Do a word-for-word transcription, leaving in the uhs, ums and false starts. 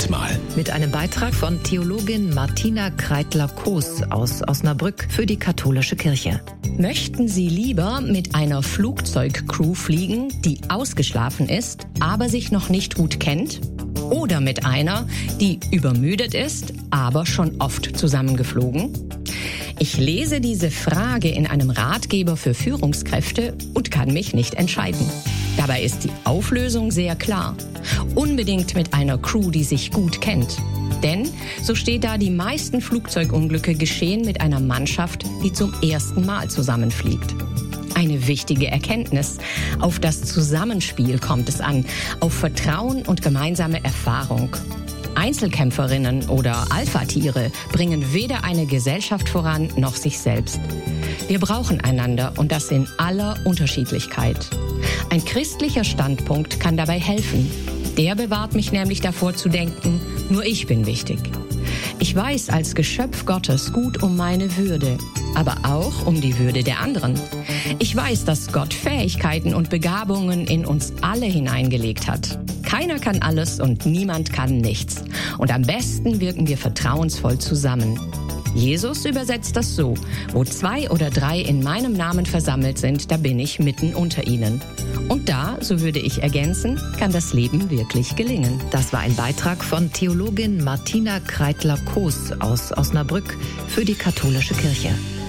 Moment mal. Mit einem Beitrag von Theologin Martina Kreitler-Koos aus Osnabrück für die katholische Kirche. Möchten Sie lieber mit einer Flugzeugcrew fliegen, die ausgeschlafen ist, aber sich noch nicht gut kennt? Oder mit einer, die übermüdet ist, aber schon oft zusammengeflogen? Ich lese diese Frage in einem Ratgeber für Führungskräfte und kann mich nicht entscheiden. Dabei ist die Auflösung sehr klar. Unbedingt mit einer Crew, die sich gut kennt. Denn, so steht da, die meisten Flugzeugunglücke geschehen mit einer Mannschaft, die zum ersten Mal zusammenfliegt. Eine wichtige Erkenntnis. Auf das Zusammenspiel kommt es an, auf Vertrauen und gemeinsame Erfahrung. Einzelkämpferinnen oder Alpha-Tiere bringen weder eine Gesellschaft voran noch sich selbst. Wir brauchen einander und das in aller Unterschiedlichkeit. Ein christlicher Standpunkt kann dabei helfen. Der bewahrt mich nämlich davor zu denken, nur ich bin wichtig. Ich weiß als Geschöpf Gottes gut um meine Würde, aber auch um die Würde der anderen. Ich weiß, dass Gott Fähigkeiten und Begabungen in uns alle hineingelegt hat. Keiner kann alles und niemand kann nichts. Und am besten wirken wir vertrauensvoll zusammen. Jesus übersetzt das so: Wo zwei oder drei in meinem Namen versammelt sind, da bin ich mitten unter ihnen. Und da, so würde ich ergänzen, kann das Leben wirklich gelingen. Das war ein Beitrag von Theologin Martina Kreitler-Koos aus Osnabrück für die katholische Kirche.